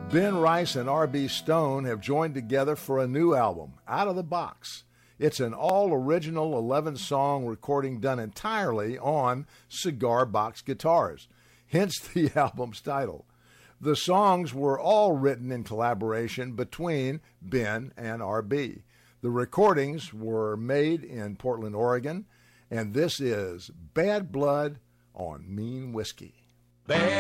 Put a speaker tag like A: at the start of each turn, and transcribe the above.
A: Ben Rice and R.B. Stone have joined together for a new album, Out of the Box. It's an all-original 11-song recording done entirely on cigar box guitars, hence the album's title. The songs were all written in collaboration between Ben and R.B. The recordings were made in Portland, Oregon, and this is Bad Blood on Mean Whiskey. Bad